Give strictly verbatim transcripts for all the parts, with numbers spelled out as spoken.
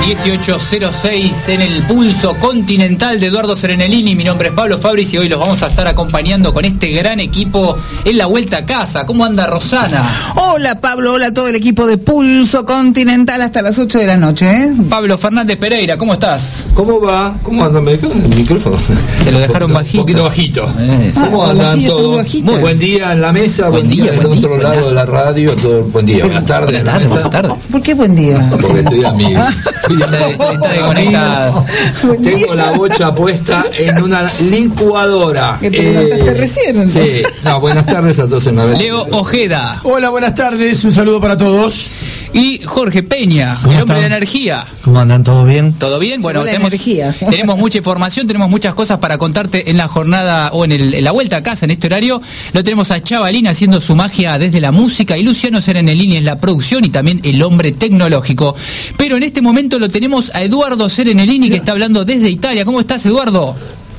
dieciocho cero seis en el pulso continental de Eduardo Serenellini. Mi nombre es Pablo Fabris y hoy los vamos a estar acompañando con este gran equipo en la vuelta a casa. ¿Cómo anda Rosana? Hola Pablo, hola a todo el equipo de Pulso Continental hasta las ocho de la noche, ¿eh? Pablo Fernández Pereira, ¿cómo estás? ¿Cómo va? ¿Cómo andan? ¿Me dejaron el micrófono? Te lo dejaron bajito. Un poquito bajito. Eh, sí. ¿Cómo Ah, andan bajito, todos? bajito. Muy buen día en la mesa, buen, Buen día, día, del buen otro día. lado de la radio, todo buen día. Buenas tardes. Buenas en la tardes, mesa. buenas tardes. ¿Por qué buen día? Porque estoy amigo. Estoy Está, está desconectado. Buen día. Tengo la bocha puesta en una licuadora. Que te levantaste recién, entonces. Sí. No, buenas tardes a todos en la mesa. Leo Ojeda Hola, buenas tardes, un saludo para todos. y Jorge Peña, el hombre de la energía. ¿Cómo andan? ¿Todo bien? ¿Todo bien? Bueno, Llegó la tenemos, energía. tenemos mucha información, tenemos muchas cosas para contarte en la jornada o en, el, en la vuelta a casa en este horario. Lo tenemos a Chavalín haciendo su magia desde la música y Luciano Serenellini es la producción y también el hombre tecnológico. Pero en este momento lo tenemos a Eduardo Serenellini que está hablando desde Italia. ¿Cómo estás, Eduardo?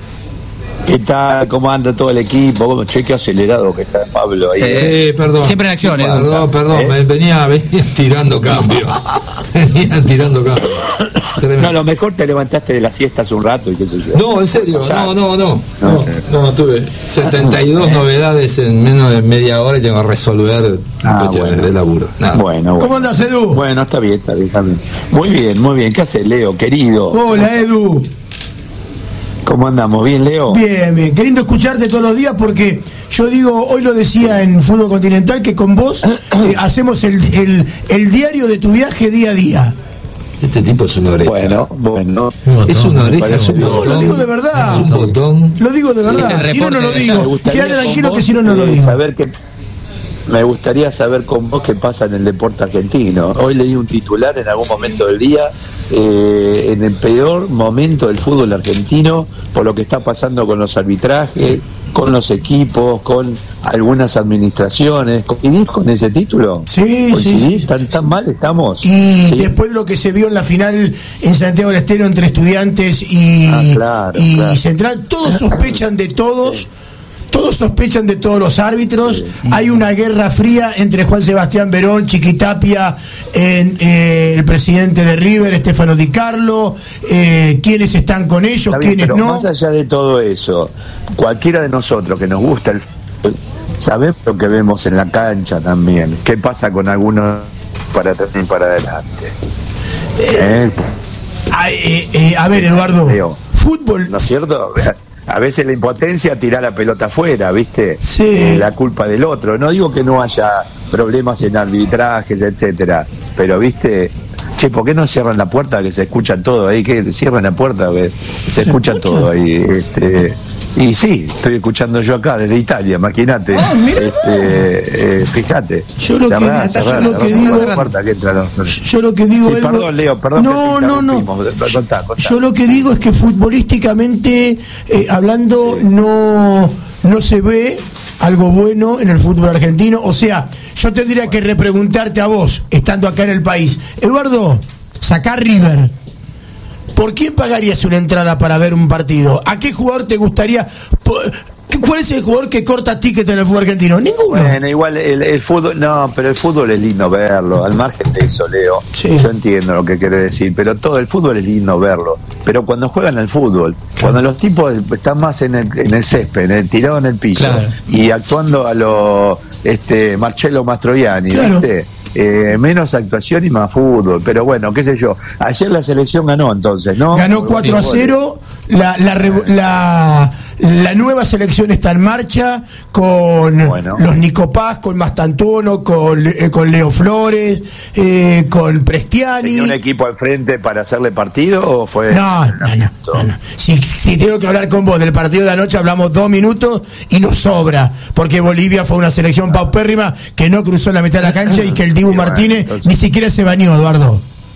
¿Qué tal? ¿Cómo anda todo el equipo? Che, qué acelerado que está Pablo ahí. Eh, Eh, perdón. Siempre en acción, Edu. Perdón, perdón, ¿Eh? me venía, venía tirando cambio. venía tirando cambio. Tremendo. No, a lo mejor te levantaste de la siesta hace un rato y qué sé yo. No, en serio, O sea, no, no, no, no. no, no, tuve setenta y dos novedades en menos de media hora y tengo que resolver Ah, cuestiones bueno. de laburo. Nada. Bueno, bueno. ¿Cómo andas, Edu? Bueno, está bien, está bien, está bien. Muy bien, muy bien. ¿Qué haces, Leo, querido? Hola, Edu. ¿Cómo andamos? ¿Bien, Leo? Bien, bien. Qué lindo escucharte todos los días porque yo digo, hoy lo decía en Fútbol Continental, que con vos eh, hacemos el, el, el diario de tu viaje día a día. Este tipo es una oreja. Bueno, bueno. Es una oreja, es un No, botón. lo digo de verdad. Es un botón. Lo digo de es el verdad. Si no, reporte no lo de- digo. Me gustaría Quédate con tranquilo vos, que si no, no lo eh, digo. saber que me gustaría saber con vos qué pasa en el deporte argentino. Hoy leí un titular en algún momento del día, eh, en el peor momento del fútbol argentino, por lo que está pasando con los arbitrajes, con los equipos, con algunas administraciones. ¿Coincidís con ese título? Sí, sí, ¿Coincidís? sí. ¿Tan, tan mal estamos? Y Sí. después de lo que se vio en la final en Santiago del Estero entre Estudiantes y, Ah, claro, y claro. Central, todos sospechan de todos. Todos sospechan de todos los árbitros. Hay una guerra fría entre Juan Sebastián Verón, Chiquitapia, en, eh, el presidente de River, Estefano Di Carlo, eh, quiénes están con ellos, Está bien, quiénes pero no. más allá de todo eso, cualquiera de nosotros que nos gusta el fútbol, sabemos lo que vemos en la cancha también. ¿Qué pasa con algunos para atrás y para adelante? ¿Eh? Ah, eh, eh, a ver, Eduardo, Leo. fútbol. ¿No es cierto? A veces la impotencia tira la pelota afuera, ¿viste? Sí. Eh, la culpa del otro. No digo que no haya problemas en arbitrajes, etcétera, pero, ¿viste? Che, ¿por qué no cierran la puerta que se escuchan todo ahí? Que cierran la puerta que se escucha todo ahí. Este, y sí, estoy escuchando yo acá desde Italia, imagínate. Ah, mira. Este, eh, fíjate. Yo lo que- Cerrá, yo cerrá, lo que cerrá digo- la puerta que entra los- Yo lo que digo Sí, es. perdón, Leo, perdón No, que te no, no. interrumpimos. Contá, contá. Yo lo que digo es que futbolísticamente, eh, hablando, no, no se ve algo bueno en el fútbol argentino. O sea, yo tendría que repreguntarte a vos, estando acá en el país. Eduardo, sacá River. ¿Por quién pagarías una entrada para ver un partido? ¿A qué jugador te gustaría? po- ¿Cuál es el jugador que corta ticket en el fútbol argentino? Ninguno. Bueno, igual el, el fútbol, no, pero el fútbol es lindo verlo, al margen de eso, Leo. Sí. Yo entiendo lo que quiere decir, pero todo el fútbol es lindo verlo. Pero cuando juegan al fútbol, cuando los tipos están más en el, en el césped, en el tirado en el piso, Claro. y actuando a lo este Marcello Mastroianni, Claro. ¿viste? Eh, menos actuación y más fútbol, pero bueno, qué sé yo. Ayer la selección ganó entonces, ¿no? Ganó cuatro a Sí, cero, la, la, revo- la, la nueva selección está en marcha con Bueno. los Nico Paz, con Mastantuono, con, eh, con Leo Flores, eh, con Prestiani. ¿Tenía un equipo al frente para hacerle partido o fue...? No, no, no, no, no. Si, si tengo que hablar con vos del partido de anoche, hablamos dos minutos y nos sobra, porque Bolivia fue una selección paupérrima que no cruzó la mitad de la cancha y que el Dibu Y bueno, Martínez entonces- ni siquiera se bañó, Eduardo.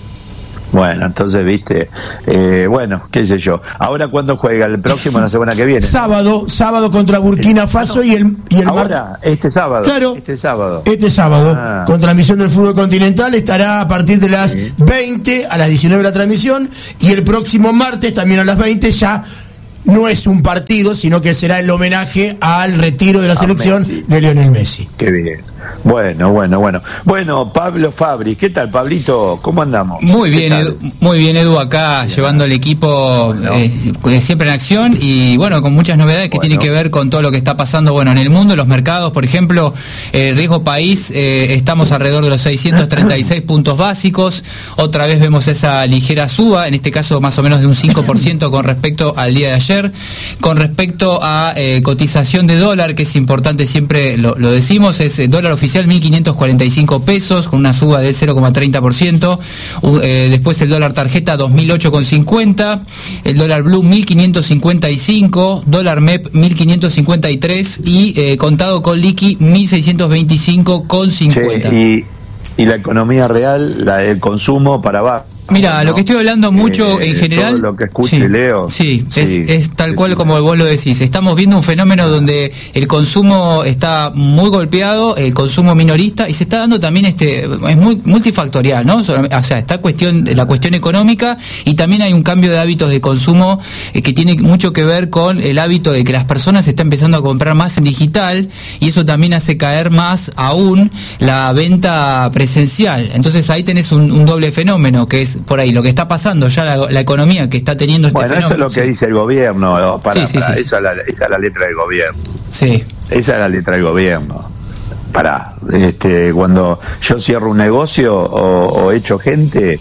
Bueno, entonces, viste, eh, bueno, qué sé yo. Ahora, ¿cuándo juega? ¿El próximo, la semana que viene? Sábado, sábado contra Burkina Faso y el, y el martes. Ahora, este sábado. Claro. Este sábado. Este sábado, Ah. con transmisión del fútbol continental, estará a partir de las veinte a las diecinueve la transmisión, y el próximo martes también a las veinte ya no es un partido, sino que será el homenaje al retiro de la A selección Messi. de Lionel Messi. Qué bien. Bueno, bueno, bueno. Bueno, Pablo Fabri, ¿qué tal, Pablito? ¿Cómo andamos? Muy bien, Edu, muy bien, Edu, acá bien, llevando el equipo bueno. eh, siempre en acción y bueno, con muchas novedades que bueno. tienen que ver con todo lo que está pasando, bueno, en el mundo, los mercados, por ejemplo, el eh, riesgo país, eh, estamos alrededor de los seiscientos treinta y seis puntos básicos, otra vez vemos esa ligera suba, en este caso más o menos de un cinco por ciento con respecto al día de ayer. Con respecto a eh, cotización de dólar, que es importante, siempre lo, lo decimos, es el dólar oficial mil quinientos cuarenta y cinco pesos, con una suba del cero coma treinta por ciento. Uh, eh, después el dólar tarjeta dos mil ocho con cincuenta, el dólar blue mil quinientos cincuenta y cinco, dólar M E P mil quinientos cincuenta y tres y eh, contado con liqui mil seiscientos veinticinco con cincuenta. Che, y, y la economía real, la, el consumo para abajo. Mira, ¿no? Lo que estoy hablando mucho eh, en general... Todo lo que escuche sí, Leo. Sí, sí, es, es tal sí, cual sí. como vos lo decís. Estamos viendo un fenómeno donde el consumo está muy golpeado, el consumo minorista, y se está dando también, este es muy multifactorial, ¿no? O sea, está cuestión la cuestión económica y también hay un cambio de hábitos de consumo eh, que tiene mucho que ver con el hábito de que las personas están empezando a comprar más en digital y eso también hace caer más aún la venta presencial. Entonces ahí tenés un, un doble fenómeno, que es por ahí lo que está pasando pasando ya la, la economía que está teniendo este bueno, fenómeno. Eso es lo que sí. dice el gobierno. Para, sí, sí, para, sí, esa, sí. Es la, esa es la letra del gobierno. Sí. Esa es la letra del gobierno. Pará, este, cuando yo cierro un negocio o, o echo gente,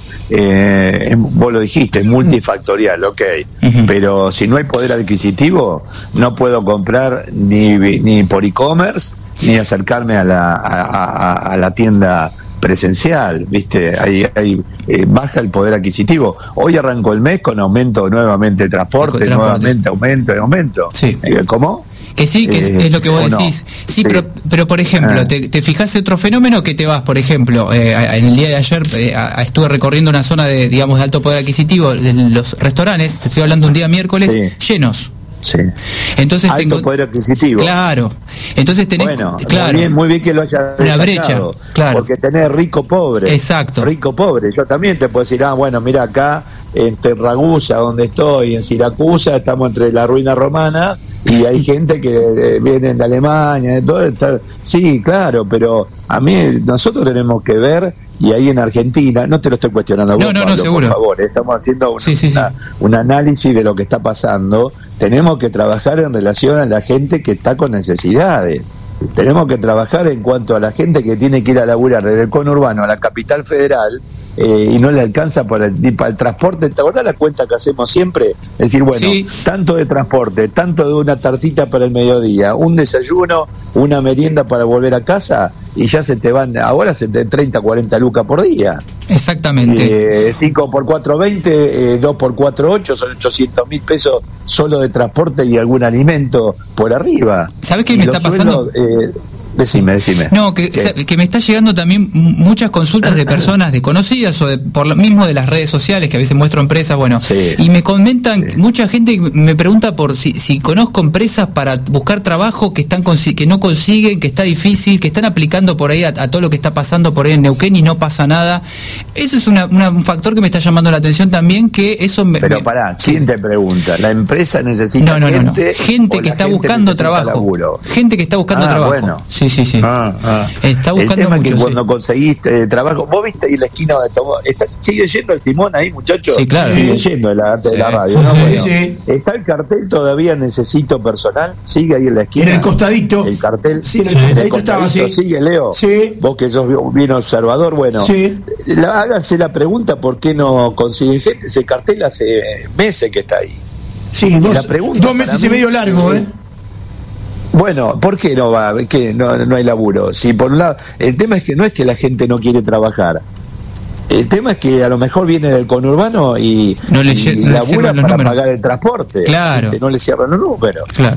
eh, vos lo dijiste, es multifactorial, ok. Uh-huh. Pero si no hay poder adquisitivo, no puedo comprar ni, ni por e-commerce, ni acercarme a la, a, a, a la tienda presencial, viste, hay, hay eh, baja el poder adquisitivo. Hoy arrancó el mes con aumento nuevamente de transporte, nuevamente aumento, aumento. Sí. ¿Cómo? Que sí, que es, eh, es lo que vos decís. No. Sí, sí, pero pero por ejemplo, ah. te, te fijás otro fenómeno que te vas, por ejemplo, eh, en el día de ayer eh, a, estuve recorriendo una zona de, digamos, de alto poder adquisitivo, de los restaurantes, te estoy hablando un día miércoles, sí. llenos. Sí. Entonces alto tengo poder adquisitivo. Claro. Entonces tenés bueno, claro, muy bien, muy bien que lo hayas una brecha, claro. Porque tenés rico pobre. Exacto. Rico pobre. Yo también te puedo decir, ah, bueno, mira acá en Ragusa, donde estoy, en Siracusa, estamos entre la ruina romana y hay gente que eh, viene de Alemania, de todo está, sí, claro, pero a mí nosotros tenemos que ver, y ahí en Argentina, no te lo estoy cuestionando a vos, no, no, Pablo, no, seguro. por favor, estamos haciendo un, sí, sí, una, sí. un análisis de lo que está pasando. Tenemos que trabajar en relación a la gente que está con necesidades. Tenemos que trabajar en cuanto a la gente que tiene que ir a laburar desde el conurbano a la capital federal eh, y no le alcanza para el, para el transporte. ¿Te acordás la cuenta que hacemos siempre? Es decir, bueno, sí. tanto de transporte, tanto de una tartita para el mediodía, un desayuno, una merienda para volver a casa, y ya se te van, ahora se te treinta, cuarenta lucas por día. Exactamente. Eh, cinco por cuatro, veinte, eh, dos por cuatro, ocho, son ochocientos mil pesos solo de transporte y algún alimento por arriba. ¿Sabes qué me está pasando? Sueldos, eh, Decime, decime. No, que, que me está llegando también muchas consultas de personas desconocidas o de, por lo mismo de las redes sociales, que a veces muestro empresas, bueno, sí, y me comentan, sí. mucha gente me pregunta por si, si conozco empresas para buscar trabajo que están que no consiguen, que está difícil, que están aplicando por ahí a, a todo lo que está pasando por ahí en Neuquén y no pasa nada. Eso es una, una, un factor que me está llamando la atención también, que eso me... Pero me, pará, sí. ¿quién te pregunta? ¿La empresa necesita no, no, no, gente? No. Gente que está gente buscando trabajo. Laburo? Gente que está buscando ah, trabajo. Bueno. Sí, sí, sí. Ah, ah. Está buscando el tema mucho, que cuando sí. conseguiste eh, trabajo, vos viste ahí la esquina de Tomó, está, sigue yendo el timón ahí, muchachos. Sí, claro. Sigue yendo de la, de sí. la radio, sí, ¿no? sí, Bueno, sí. está el cartel todavía, necesito personal, sigue ahí en la esquina. En el costadito. El cartel. Sí, en el sí. costadito, el costadito estaba, sí. Sigue, Leo. Sí. Vos que sos bien observador, bueno. Sí. La, háganse la pregunta por qué no consiguen gente. Ese cartel hace meses que está ahí. Sí, dos, la pregunta dos meses mí, y medio largo, ¿eh? Bueno, ¿por qué no va? ¿Qué? No, no hay laburo. Si por un lado, el tema es que no es que la gente no quiere trabajar. El tema es que a lo mejor viene del conurbano y, no le y no labura le para números. pagar el transporte. Claro. Este, no le cierran los números. Claro.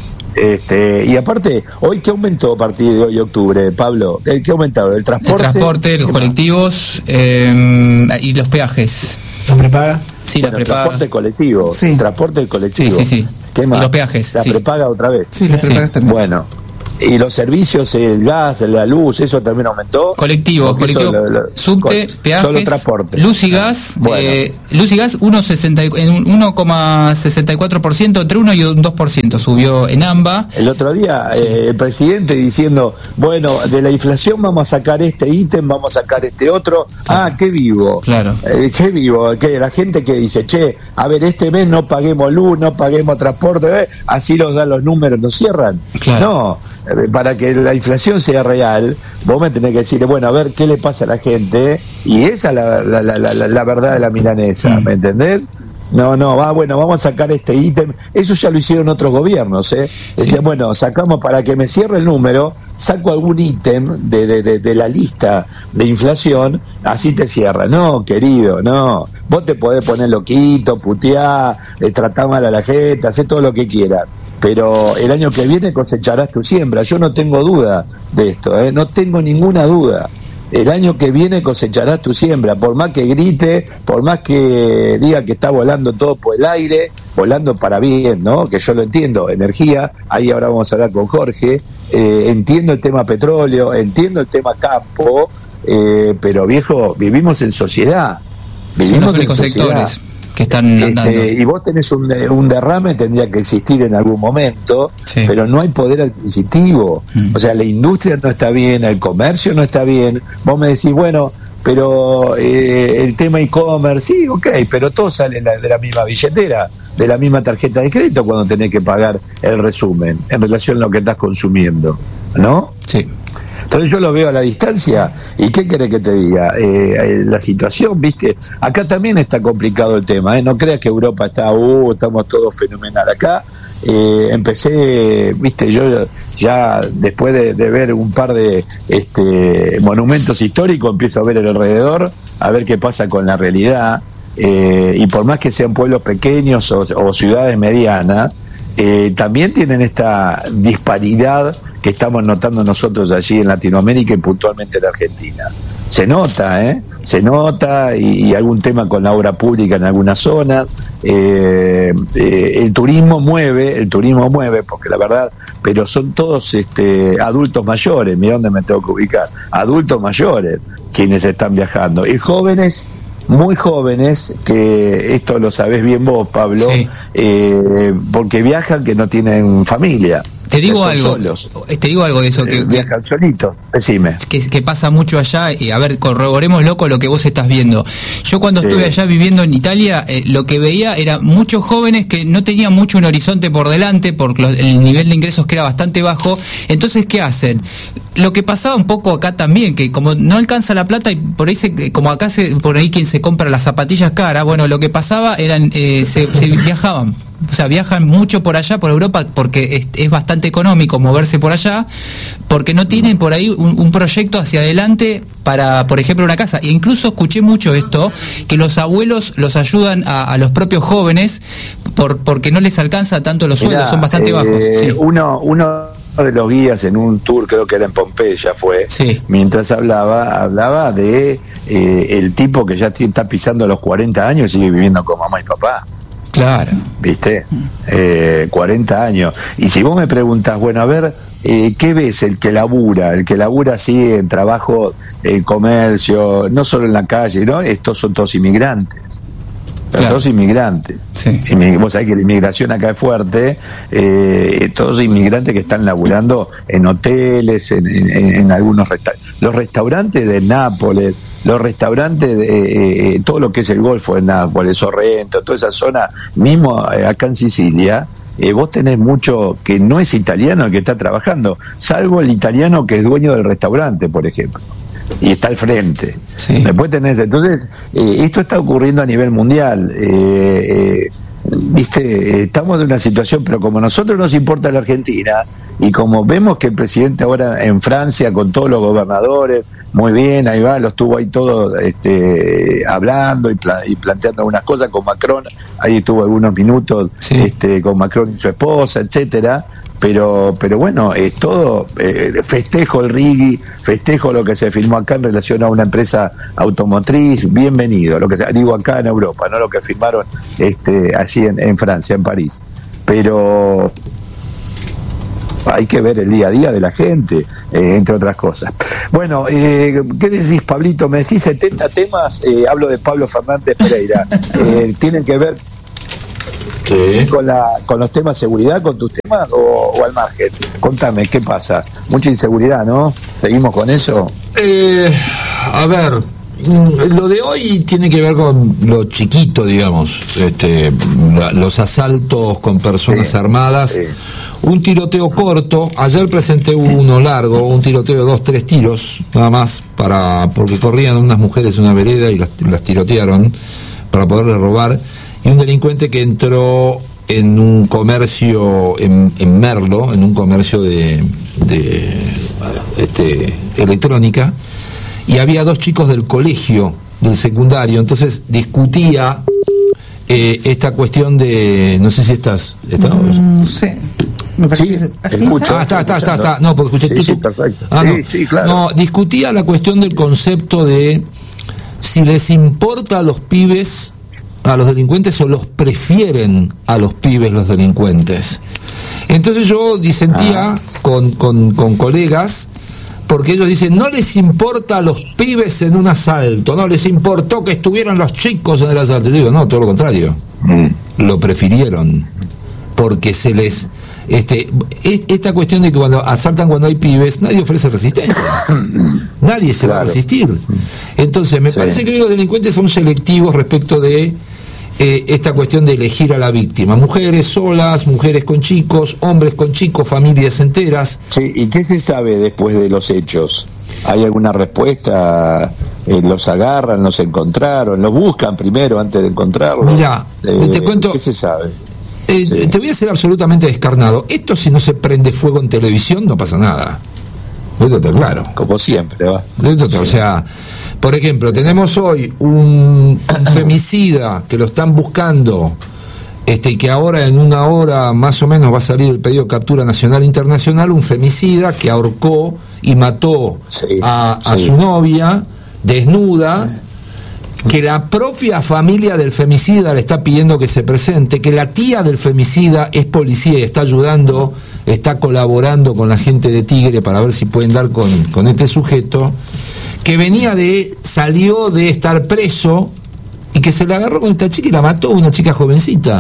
Este, y aparte, hoy ¿qué aumentó a partir de hoy octubre, Pablo? ¿Qué ha aumentado? ¿El transporte? El transporte, los colectivos eh, y los peajes. ¿La prepaga? Sí, bueno, la prepaga. Transporte colectivo. Sí. Transporte colectivo. Sí, sí, sí. ¿Qué más? Y los peajes. La sí. prepaga otra vez. Sí, las Sí. prepagas también. Bueno, Y los servicios, el gas, la luz, eso también aumentó. Colectivos, colectivos, lo, lo, subte, con, peajes, transporte. Luz y gas, Bueno. eh, luz y gas uno coma sesenta y cuatro por ciento, entre uno y un dos por ciento subió en AMBA. El otro día Sí. eh, el presidente diciendo, bueno, de la inflación vamos a sacar este ítem, vamos a sacar este otro. Ah, qué vivo. Claro. Eh, qué vivo. Que la gente que dice, che, a ver, este mes no paguemos luz, no paguemos transporte, eh, así nos dan los números, nos cierran. Claro. No, eh, para que la inflación sea real, vos me tenés que decir, bueno, a ver qué le pasa a la gente, y esa es la, la, la, la, la verdad de la milanesa, ¿me entendés? No, no, va, bueno, vamos a sacar este ítem. Eso ya lo hicieron otros gobiernos, ¿eh? Decían, sí. bueno, sacamos para que me cierre el número, saco algún ítem de, de, de, de la lista de inflación, así te cierra. No, querido, no. Vos te podés poner loquito, putear, eh, tratar mal a la gente, hacer todo lo que quieras. Pero el año que viene cosecharás tu siembra. Yo no tengo duda de esto, ¿eh? No tengo ninguna duda. El año que viene cosecharás tu siembra, por más que grite, por más que diga que está volando todo por el aire, volando para bien, ¿no? Que yo lo entiendo, energía, ahí ahora vamos a hablar con Jorge, eh, entiendo el tema petróleo, entiendo el tema campo, eh, pero viejo, vivimos en sociedad. Vivimos Son los únicos en sociedad. sectores que están andando. Este, y vos tenés un, un derrame, tendría que existir en algún momento, sí. pero no hay poder adquisitivo. Mm. O sea, la industria no está bien, el comercio no está bien. Vos me decís, bueno, pero eh, el tema e-commerce, sí, ok, pero todo sale de la misma billetera, de la misma tarjeta de crédito cuando tenés que pagar el resumen en relación a lo que estás consumiendo, ¿no? Sí. Entonces yo lo veo a la distancia, y ¿qué querés que te diga? Eh, la situación, viste, acá también está complicado el tema, ¿eh? No creas que Europa está, uh, estamos todos fenomenal. Acá eh, empecé, viste, yo ya después de, de ver un par de este, monumentos históricos, empiezo a ver el alrededor, a ver qué pasa con la realidad, eh, y por más que sean pueblos pequeños o, o ciudades medianas, eh, también tienen esta disparidad que estamos notando nosotros allí en Latinoamérica y puntualmente en Argentina. Se nota, ¿eh? Se nota, y, y algún tema con la obra pública en algunas zonas. Eh, eh, el turismo mueve, el turismo mueve, porque la verdad, pero son todos este, adultos mayores, mira dónde me tengo que ubicar, adultos mayores quienes están viajando, y jóvenes, muy jóvenes, que esto lo sabés bien vos, Pablo, sí. eh, porque viajan que no tienen familia. Te digo algo, solos. te digo algo de eso, que, viajan solitos, decime. Que, que pasa mucho allá, y a ver, corroboremos loco lo que vos estás viendo. Yo cuando sí. estuve allá viviendo en Italia, eh, lo que veía era muchos jóvenes que no tenían mucho un horizonte por delante, por los, el nivel de ingresos que era bastante bajo. Entonces, ¿qué hacen? Lo que pasaba un poco acá también, que como no alcanza la plata, y por ahí se, como acá se, por ahí quien se compra las zapatillas caras, bueno, lo que pasaba eran, eh, se, se viajaban. O sea, viajan mucho por allá, por Europa, porque es, es bastante económico moverse por allá, porque no tienen por ahí un, un proyecto hacia adelante para, por ejemplo, una casa. E incluso escuché mucho esto, que los abuelos los ayudan a, a los propios jóvenes por porque no les alcanza tanto los sueldos, Mirá, son bastante eh, bajos. Sí. Uno, uno de los guías en un tour, creo que era en Pompeya fue, sí. mientras hablaba, hablaba de eh, el tipo que ya está pisando los cuarenta años y sigue viviendo con mamá y papá. Claro. ¿Viste? Eh, cuarenta años. Y si vos me preguntas, bueno, a ver, eh, ¿qué ves el que labura? El que labura así en trabajo, en comercio, no solo en la calle, ¿no? Estos son todos inmigrantes. Claro. Todos inmigrantes. Sí. Vos sabés que la inmigración acá es fuerte, eh, todos inmigrantes que están laburando en hoteles, en, en, en algunos restaurantes. Los restaurantes de Nápoles, los restaurantes, de, eh, todo lo que es el Golfo de Nápoles, Sorrento, toda esa zona, mismo eh, acá en Sicilia, eh, vos tenés mucho que no es italiano el que está trabajando, salvo el italiano que es dueño del restaurante, por ejemplo, y está al frente. Sí. Después tenés, entonces, eh, esto está ocurriendo a nivel mundial. Eh, eh, Viste, estamos en una situación, pero como a nosotros nos importa la Argentina, y como vemos que el presidente ahora en Francia con todos los gobernadores, muy bien, ahí va, los tuvo ahí todos este, hablando y, pla- y planteando algunas cosas con Macron, ahí estuvo algunos minutos sí. este, con Macron y su esposa, etcétera. Pero pero bueno, es todo, eh, festejo el Righi, festejo lo que se firmó acá en relación a una empresa automotriz, bienvenido, lo que se, digo acá en Europa, no lo que firmaron este allí en, en Francia, en París. Pero hay que ver el día a día de la gente, eh, entre otras cosas. Bueno, eh, ¿qué decís, Pablito? Me decís setenta temas, eh, hablo de Pablo Fernández Pereira, eh, ¿tienen que ver Sí. con la con los temas de seguridad, con tus temas o, o al margen? Contame, ¿qué pasa? Mucha inseguridad, ¿no? ¿Seguimos con eso? Eh, a ver, mm, lo de hoy tiene que ver con lo chiquito, digamos, este, la- los asaltos con personas Sí, armadas, sí. un tiroteo corto. Ayer presenté uno largo, un tiroteo de dos, tres tiros, nada más, para porque corrían unas mujeres en una vereda y las, las tirotearon para poderles robar. Y un delincuente que entró en un comercio en, en Merlo, en un comercio de, de este, electrónica, y había dos chicos del colegio, del secundario, entonces discutía eh, esta cuestión de, no sé si estás, ¿estás? No sé. Me parece Sí, que así escucho. Ah, está, está, está, está. No, porque escuché Sí, tú, sí, tú. perfecto. Ah, Sí, no. sí, claro. No, discutía la cuestión del concepto de si les importa a los pibes, a los delincuentes, o los prefieren a los pibes los delincuentes. Entonces yo disentía Ah. con, con, con colegas, porque ellos dicen, no les importa a los pibes en un asalto, no les importó que estuvieran los chicos en el asalto. Yo digo, no, todo lo contrario. Mm. Lo prefirieron, porque se les... Este, es- esta cuestión de que cuando asaltan cuando hay pibes, nadie ofrece resistencia. Nadie se va a Claro. resistir. Entonces, me Sí. parece que los delincuentes son selectivos respecto de eh, esta cuestión de elegir a la víctima. Mujeres solas, mujeres con chicos, hombres con chicos, familias enteras. Sí, ¿y qué se sabe después de los hechos? ¿Hay alguna respuesta? Eh, ¿Los agarran, los encontraron, los buscan primero antes de encontrarlos? Mirá, te cuento- ¿Qué se sabe? Eh, Sí. Te voy a ser absolutamente descarnado. Esto, si no se prende fuego en televisión, no pasa nada. Esto está claro. Como siempre, ¿va? Esto, o sea, por ejemplo, tenemos hoy un, un femicida que lo están buscando, este, y que ahora en una hora más o menos va a salir el pedido de captura nacional e internacional, un femicida que ahorcó y mató Sí, a, a sí. su novia desnuda, que la propia familia del femicida le está pidiendo que se presente, que la tía del femicida es policía y está ayudando, está colaborando con la gente de Tigre para ver si pueden dar con, con este sujeto, que venía de, salió de estar preso y que se la agarró con esta chica y la mató, una chica jovencita.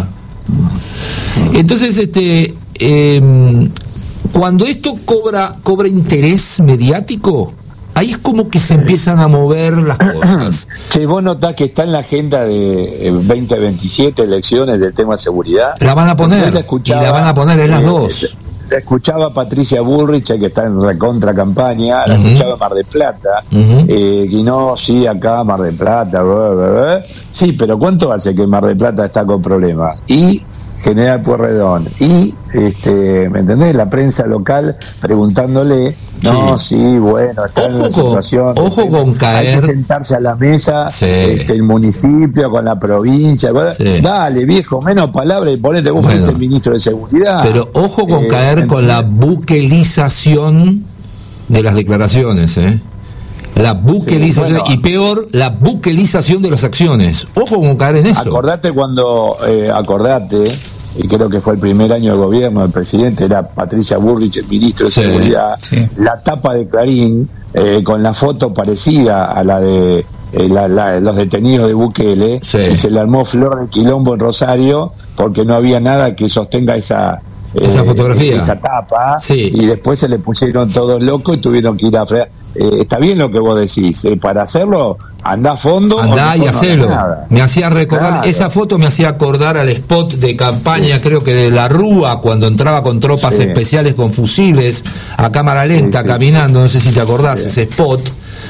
Entonces, este, eh, cuando esto cobra, cobra interés mediático, ahí es como que se empiezan a mover las cosas. Che, vos notás que está en la agenda de eh, veinte veintisiete elecciones del tema seguridad. La van a poner, Hoy la y la van a poner en las eh, dos. La escuchaba Patricia Bullrich, que está en recontra campaña, la Ujú. escuchaba en Mar del Plata, Ujú. eh, y no, sí, acá Mar del Plata, bla, bla, bla. Sí, pero ¿cuánto hace que Mar del Plata está con problemas? Y General Pueyrredón, y, este, ¿me entendés? La prensa local preguntándole, no, Sí. sí, bueno, está en Ojo una con- situación... ojo este, con caer- Hay que sentarse a la mesa, Sí. este, el municipio con la provincia, bla, Sí. dale, viejo, menos palabras y ponete, vos Bueno. fuiste el ministro de Seguridad. Pero ojo con Eh, caer con la buquelización de las declaraciones, ¿eh? La buquelización, Sí, bueno. y peor, la buquelización de las acciones. Ojo con caer en eso. Acordate cuando, eh, acordate, y creo que fue el primer año de gobierno del presidente, era Patricia Bullrich, el ministro de Sí, Seguridad, sí. la tapa de Clarín, eh, con la foto parecida a la de eh, la- la- los detenidos de Bukele, Sí. y se le armó flor de quilombo en Rosario, porque no había nada que sostenga esa... eh, Esa fotografía. esa tapa, Sí. y después se le pusieron todos locos y tuvieron que ir a fregar. Eh, está bien lo que vos decís, eh, para hacerlo, andá a fondo. Andá o y mejor no hacelo. hagas nada. Me hacía recordar, Claro. esa foto me hacía acordar al spot de campaña, creo que de la Rúa, cuando entraba con tropas Sí. especiales con fusiles a cámara lenta, Sí, sí, caminando, no sé si te acordás, Sí. ese spot.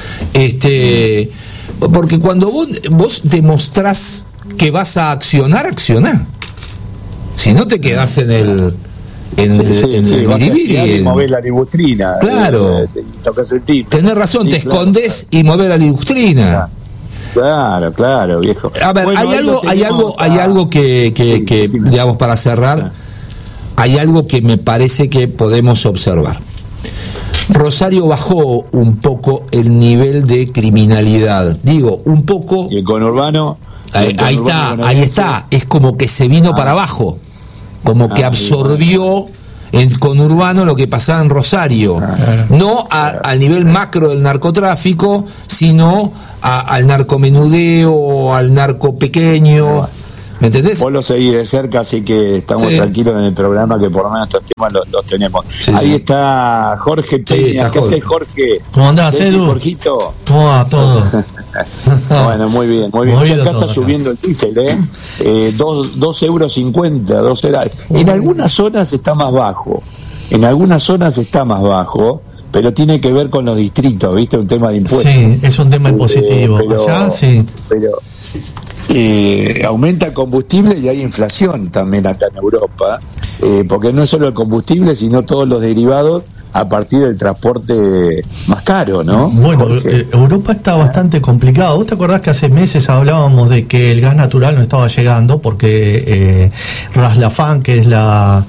Este, porque cuando vos, vos demostrás que vas a accionar, accioná. Si no te quedás en el en Sí, el, sí, en sí, el vas a biribiri, estudiar y en- movés la libustrina. Claro. eh, te tocas el timbre. tenés razón, Sí, te claro, escondés y movés la libustrina. Claro, claro, viejo. A ver, Bueno, hay ahí algo, lo hay tenemos algo, a- hay algo que, que, Sí, que, decime. digamos, para cerrar, hay algo que me parece que podemos observar. Rosario bajó un poco el nivel de criminalidad. Digo, un poco. Y el conurbano. y Ahí, el ahí conurbano está, ahí bonaerense. está. Es como que se vino para abajo, como que Ah, absorbió en conurbano lo que pasaba en Rosario, claro. no a, al nivel macro del narcotráfico, sino a, al narcomenudeo, al narco pequeño. ¿Me entendés? Vos lo seguís de cerca, así que estamos sí. tranquilos en el programa, que por lo menos estos temas los, los tenemos. Sí, Ahí sí. está Jorge Peña. Sí, está ¿Qué haces, Jorge? ¿Cómo andás, Edu? Jorgito. ¿Cómo va todo? Bueno, muy bien, muy bien. Acá está acá. subiendo el diésel, ¿eh? eh dos euros cincuenta, dos era. En algunas zonas está más bajo, en algunas zonas está más bajo, pero tiene que ver con los distritos, ¿viste? Un tema de impuestos. Sí, es un tema impositivo. Eh, pero, Allá, sí. Pero eh, aumenta el combustible y hay inflación también acá en Europa, eh, porque no es solo el combustible, sino todos los derivados a partir del transporte más caro, ¿no? Bueno, eh, Europa está bastante complicado. ¿Vos te acordás que hace meses hablábamos de que el gas natural no estaba llegando porque eh, Ras Laffan, que es la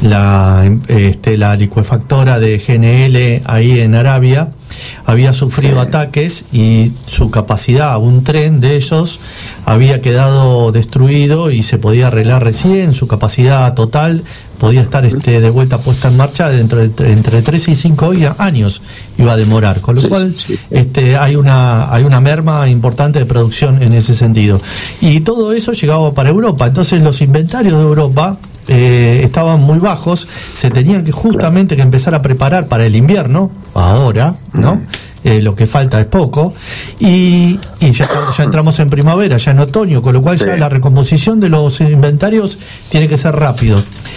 la, este, la licuefactora de G N L ahí en Arabia, había sufrido sí. ataques y su capacidad, un tren de ellos había quedado destruido y se podía arreglar recién, su capacidad total podía estar este, de vuelta puesta en marcha dentro de entre tres y cinco años iba a demorar, con lo sí, cual sí. este hay una hay una merma importante de producción en ese sentido, y todo eso llegaba para Europa. Entonces los inventarios de Europa eh, estaban muy bajos, se tenían que justamente que empezar a preparar para el invierno ahora, ¿no? Eh, lo que falta es poco, y, y ya, ya entramos en primavera, ya en otoño, con lo cual sí. ya la recomposición de los inventarios tiene que ser rápido.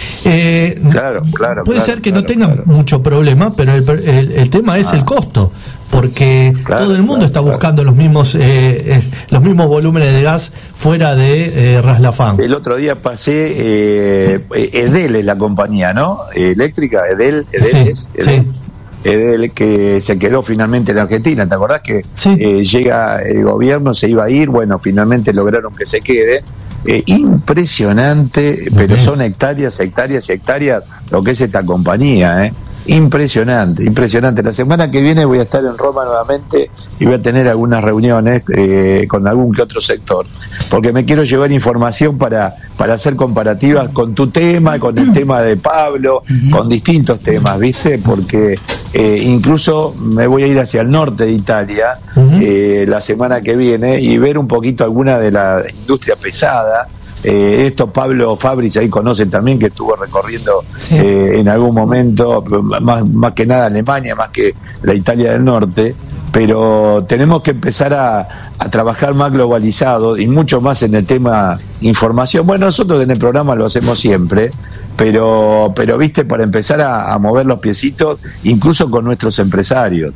Eh, claro, claro, puede claro, ser que claro, no tengan claro. mucho problema, pero el, el, el tema es ah. el costo, porque claro, todo el mundo claro, está buscando claro. los mismos eh, eh, los mismos volúmenes de gas fuera de eh, Ras Laffan. El otro día pasé, eh, Edel es la compañía, ¿no? Eléctrica, Edel, Edel sí, es, Edel. Sí. El que se quedó finalmente en Argentina, ¿te acordás que sí. eh, llega el gobierno, se iba a ir? Bueno, finalmente lograron que se quede. Eh, impresionante, pero son hectáreas, hectáreas, hectáreas lo que es esta compañía, ¿eh? Impresionante, impresionante. La semana que viene voy a estar en Roma nuevamente y voy a tener algunas reuniones eh, con algún que otro sector, porque me quiero llevar información para, para hacer comparativas con tu tema, con el tema de Pablo, con distintos temas, ¿viste? Porque eh, incluso me voy a ir hacia el norte de Italia eh, la semana que viene y ver un poquito alguna de la industria pesada. Eh, esto Pablo Fabris ahí conoce también, que estuvo recorriendo sí. eh, en algún momento, más, más que nada Alemania, más que la Italia del Norte, pero tenemos que empezar a, a trabajar más globalizado y mucho más en el tema información. Bueno, nosotros en el programa lo hacemos siempre, pero pero viste, para empezar a, a mover los piecitos, incluso con nuestros empresarios.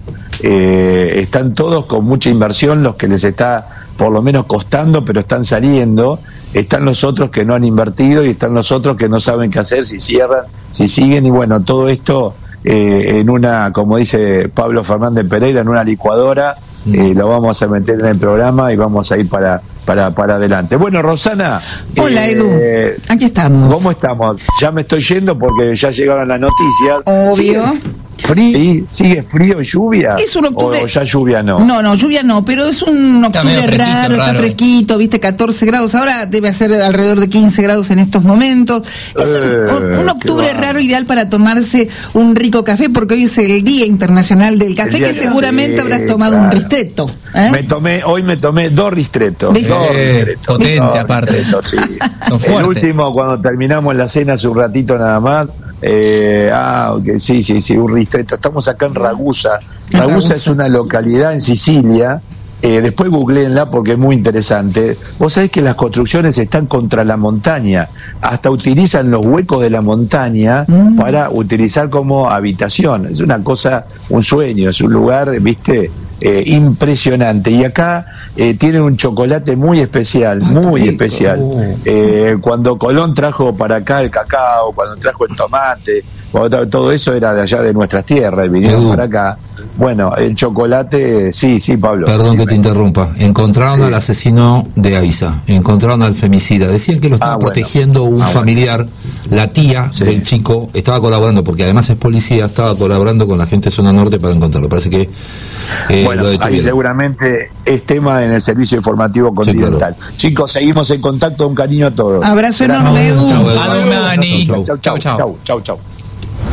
Eh, están todos con mucha inversión, los que les está por lo menos costando, pero están saliendo. Están los otros que no han invertido y están los otros que no saben qué hacer, si cierran, si siguen, y bueno, todo esto eh, en una, como dice Pablo Fernández Pereira, en una licuadora, eh, lo vamos a meter en el programa y vamos a ir para para para adelante. Bueno, Rosana. Hola, eh, Edu. Aquí estamos. ¿Cómo estamos? Ya me estoy yendo porque ya llegaron las noticias. Obvio. ¿Sigue frío? ¿Sigue frío y lluvia? Es un octubre. ¿O ya lluvia no? No, no, lluvia no, pero es un octubre está raro, raro, está fresquito, viste, catorce grados. Ahora debe ser alrededor de quince grados en estos momentos. Es eh, un, un octubre raro, ideal para tomarse un rico café, porque hoy es el Día Internacional del Café, que seguramente sí, habrás tomado claro. un ristretto. ¿eh? Me tomé, hoy me tomé dos ristrettos. ¿Viste? Dos eh, ristrettos. Potente, dos aparte. Ristrettos, sí. Son fuertes. El último, cuando terminamos la cena hace un ratito nada más, Eh, ah, okay, sí, sí, sí, un ristretto. Estamos acá en Ragusa. Ragusa es una localidad en Sicilia. Eh, después googleenla porque es muy interesante. Vos sabés que las construcciones están contra la montaña. Hasta utilizan los huecos de la montaña mm. para utilizar como habitación. Es una cosa, un sueño, es un lugar, viste, eh, impresionante. Y acá eh, tienen un chocolate muy especial, Ay, muy rico. especial. Eh, cuando Colón trajo para acá el cacao, cuando trajo el tomate, cuando todo eso era de allá de nuestras tierras, vinieron uh. para acá. Bueno, el chocolate, sí, sí, Pablo. Perdón sí, que te interrumpa. Encontraron sí. al asesino de Aiza, encontraron al femicida. Decían que lo estaba ah, bueno. protegiendo un ah, familiar, bueno. la tía sí. del chico estaba colaborando, porque además es policía, estaba colaborando con la gente de Zona Norte para encontrarlo. Parece que eh, bueno, lo detuvieron. Ahí seguramente es tema en el servicio informativo continental. Sí, claro. Chicos, seguimos en contacto, un cariño a todos. Abrazo enorme. Chau, chau, chau, chau. Chau, chau, chau.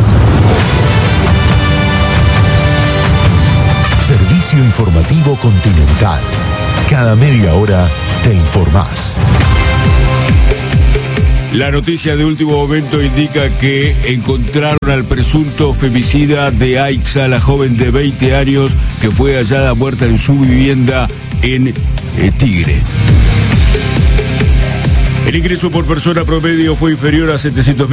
Espacio informativo Continental. Cada media hora te informás. La noticia de último momento indica que encontraron al presunto femicida de Aixa, la joven de veinte años que fue hallada muerta en su vivienda en eh, Tigre. El ingreso por persona promedio fue inferior a setecientos mil